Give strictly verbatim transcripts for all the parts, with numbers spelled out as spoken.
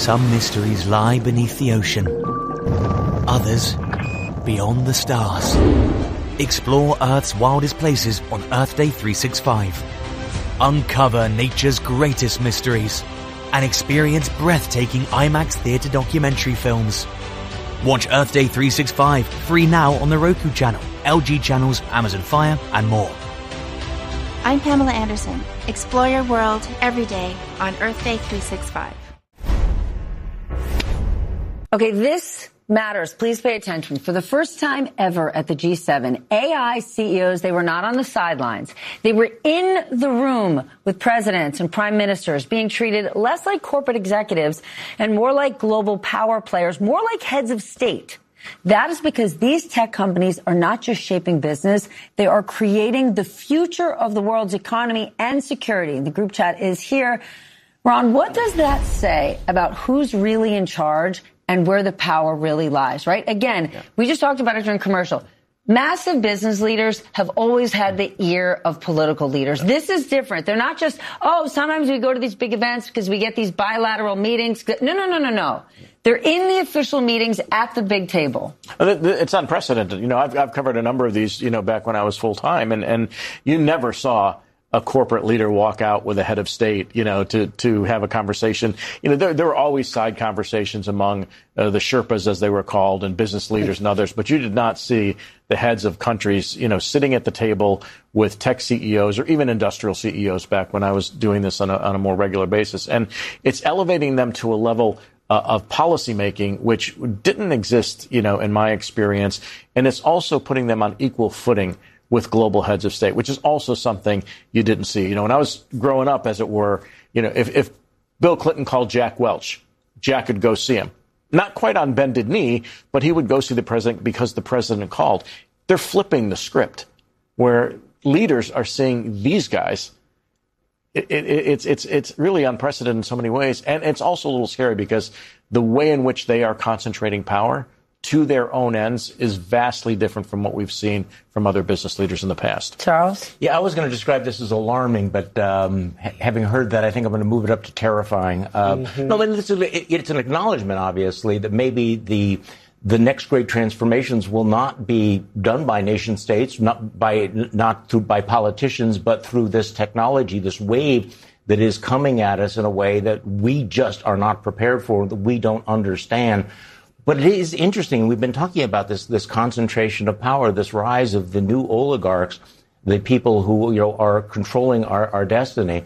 Some mysteries lie beneath the ocean. Others, beyond the stars. Explore Earth's wildest places on Earth Day three sixty-five. Uncover nature's greatest mysteries and experience breathtaking IMAX theater documentary films. Watch Earth Day three sixty-five free now on the Roku channel, L G channels, Amazon Fire, and more. I'm Pamela Anderson. Explore your world every day on Earth Day three sixty-five. Okay, this matters. Please pay attention. For the first time ever at the G seven, A I C E Os, they were not on the sidelines. They were in the room with presidents and prime ministers, being treated less like corporate executives and more like global power players, more like heads of state. That is because these tech companies are not just shaping business, they are creating the future of the world's economy and security. The group chat is here. Ron, what does that say about who's really in charge and where the power really lies, right? Again, yeah. we just talked about it during commercial. Massive business leaders have always had the ear of political leaders. Yeah. This is different. They're not just, oh, sometimes we go to these big events because we get these bilateral meetings. No, no, no, no, no. They're in the official meetings at the big table. It's unprecedented. You know, I've, I've covered a number of these, you know, back when I was full time, and, and you never saw a corporate leader walk out with a head of state, you know, to, to have a conversation. You know, there, there were always side conversations among uh, the Sherpas, as they were called, and business leaders and others, but you did not see the heads of countries, you know, sitting at the table with tech C E Os or even industrial C E Os back when I was doing this on a, on a more regular basis. And it's elevating them to a level uh, of policymaking, which didn't exist, you know, in my experience. And it's also putting them on equal footing with global heads of state, which is also something you didn't see. You know, when I was growing up, as it were, you know, if, if Bill Clinton called Jack Welch, Jack would go see him. Not quite on bended knee, but he would go see the president because the president called. They're flipping the script, where leaders are seeing these guys. It, it, it's, it's, it's really unprecedented in so many ways. And it's also a little scary because the way in which they are concentrating power to their own ends is vastly different from what we've seen from other business leaders in the past. Charles? Yeah, I was going to describe this as alarming, but um, ha- having heard that, I think I'm going to move it up to terrifying. Uh, mm-hmm. No, but it's, a, it's an acknowledgement, obviously, that maybe the the next great transformations will not be done by nation states, not by not through by politicians, but through this technology, this wave that is coming at us in a way that we just are not prepared for, that we don't understand. But it is interesting. We've been talking about this, this concentration of power, this rise of the new oligarchs, the people who, you know, are controlling our, our destiny.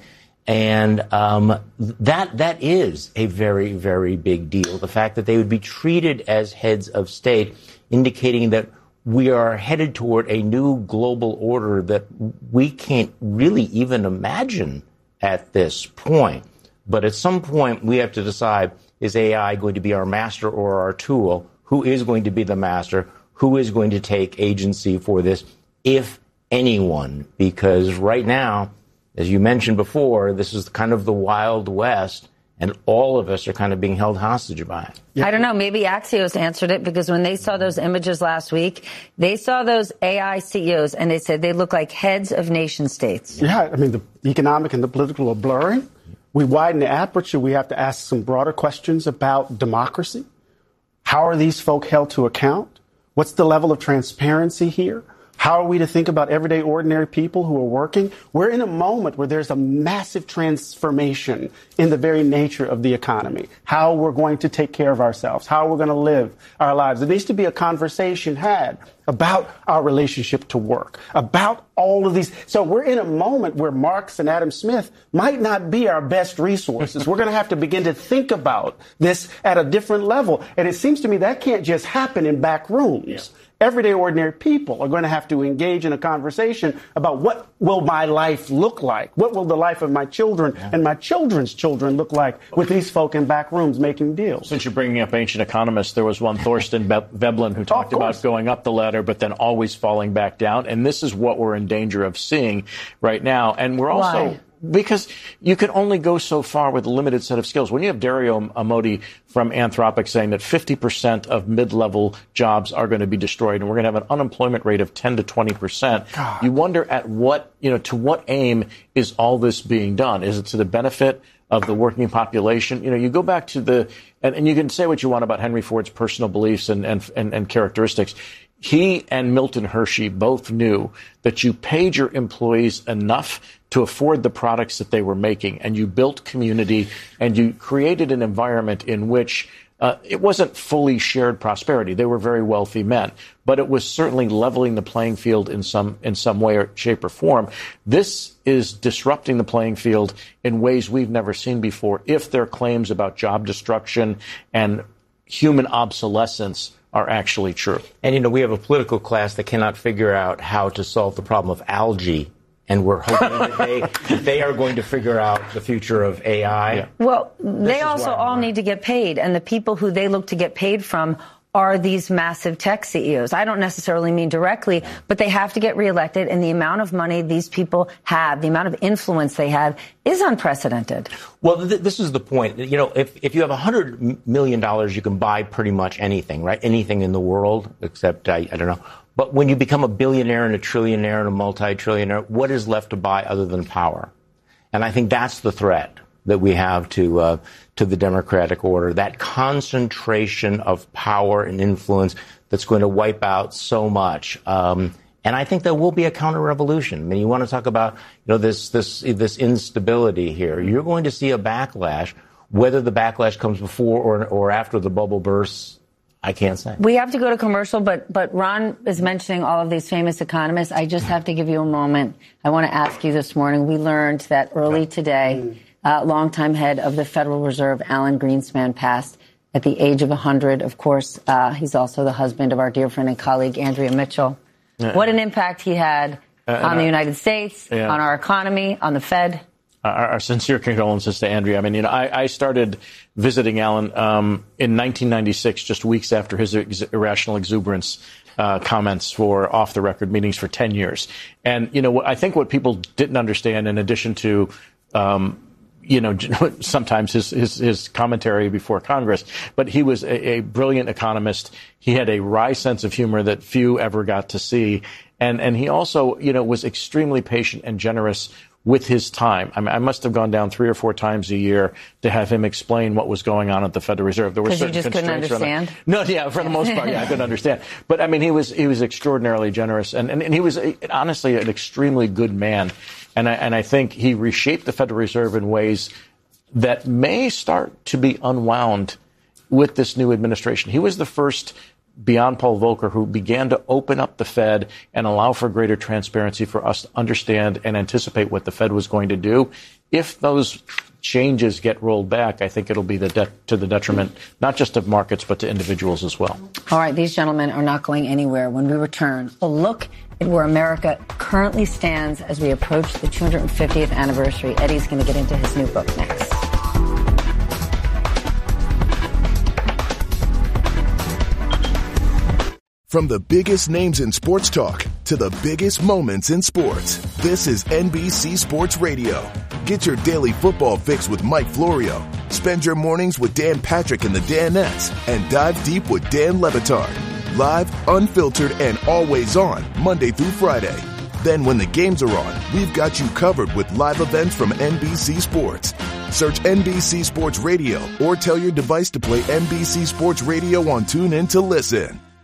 And um, that that is a very, very big deal. The fact that they would be treated as heads of state, indicating that we are headed toward a new global order that we can't really even imagine at this point. But at some point, we have to decide, is A I going to be our master or our tool? Who is going to be the master? Who is going to take agency for this, if anyone? Because right now, as you mentioned before, this is kind of the Wild West, and all of us are kind of being held hostage by it. Yeah. I don't know. Maybe Axios answered it, because when they saw those images last week, they saw those A I C E Os, and they said they look like heads of nation states. Yeah, I mean, the economic and the political are blurring. We widen the aperture. We have to ask some broader questions about democracy. How are these folk held to account? What's the level of transparency here? How are we to think about everyday, ordinary people who are working? We're in a moment where there's a massive transformation in the very nature of the economy. How we're going to take care of ourselves, how we're going to live our lives. There needs to be a conversation had about our relationship to work, about all of these. So we're in a moment where Marx and Adam Smith might not be our best resources. We're going to have to begin to think about this at a different level. And it seems to me that can't just happen in back rooms. Yeah. Everyday ordinary people are going to have to engage in a conversation about what will my life look like? What will the life of my children yeah. and my children's children look like with these folk in back rooms making deals? Since you're bringing up ancient economists, there was one Thorstein Veblen who talked oh, about going up the ladder, but then always falling back down. And this is what we're in danger of seeing right now. And we're also... Why? Because you can only go so far with a limited set of skills. When you have Dario Amodei from Anthropic saying that fifty percent of mid-level jobs are going to be destroyed and we're going to have an unemployment rate of ten to twenty percent, God. You wonder at what, you know, to what aim is all this being done? Is it to the benefit of the working population. You know, you go back to the, and, and you can say what you want about Henry Ford's personal beliefs and, and, and, and characteristics. He and Milton Hershey both knew that you paid your employees enough to afford the products that they were making, and you built community, and you created an environment in which uh, it wasn't fully shared prosperity. They were very wealthy men, but it was certainly leveling the playing field in some in some way or shape or form. This is disrupting the playing field in ways we've never seen before, if their claims about job destruction and human obsolescence are actually true. And, you know, we have a political class that cannot figure out how to solve the problem of algae. And we're hoping that they, they are going to figure out the future of A I. Yeah. Well, they also all need to get paid. And the people who they look to get paid from are these massive tech C E Os. I don't necessarily mean directly, but they have to get reelected. And the amount of money these people have, the amount of influence they have, is unprecedented. Well, th- this is the point. You know, if, if you have one hundred million dollars, you can buy pretty much anything, right? Anything in the world, except, I, I don't know. But when you become a billionaire and a trillionaire and a multi-trillionaire, what is left to buy other than power? And I think that's the threat that we have to uh, to the democratic order, that concentration of power and influence that's going to wipe out so much. Um, and I think there will be a counter-revolution. I mean, you want to talk about, you know, this this this instability here. You're going to see a backlash. Whether the backlash comes before or or after the bubble bursts, I can't say. We have to go to commercial, but but Ron is mentioning all of these famous economists. I just have to give you a moment. I want to ask you this morning. We learned that early today, uh, longtime head of the Federal Reserve, Alan Greenspan, passed at the age of one hundred. Of course, uh, he's also the husband of our dear friend and colleague, Andrea Mitchell. Yeah. What an impact he had uh, on the I, United States, yeah. on our economy, on the Fed. Our, our sincere condolences to Andrea. I mean, you know, I, I started visiting Alan um, in nineteen ninety-six, just weeks after his ex- irrational exuberance uh, comments for off-the-record meetings for ten years. And, you know, I think what people didn't understand, in addition to, um, you know, sometimes his, his, his commentary before Congress, but he was a, a brilliant economist. He had a wry sense of humor that few ever got to see. And, and he also, you know, was extremely patient and generous with his time. I mean, I must have gone down three or four times a year to have him explain what was going on at the Federal Reserve. There were certain you just couldn't understand? No, yeah, for the most part, yeah, I couldn't understand. But I mean, he was he was extraordinarily generous, and and, and he was a, honestly an extremely good man. And I and I think he reshaped the Federal Reserve in ways that may start to be unwound with this new administration. He was the first, beyond Paul Volcker, who began to open up the Fed and allow for greater transparency for us to understand and anticipate what the Fed was going to do. If those changes get rolled back, I think it'll be the de- to the detriment not just of markets, but to individuals as well. All right, these gentlemen are not going anywhere. When we return, a look at where America currently stands as we approach the two hundred fiftieth anniversary. Eddie's going to get into his new book next. From the biggest names in sports talk to the biggest moments in sports, this is N B C Sports Radio. Get your daily football fix with Mike Florio. Spend your mornings with Dan Patrick and the Danettes, and dive deep with Dan Le Batard. Live, unfiltered, and always on, Monday through Friday. Then when the games are on, we've got you covered with live events from N B C Sports. Search N B C Sports Radio or tell your device to play N B C Sports Radio on TuneIn to listen.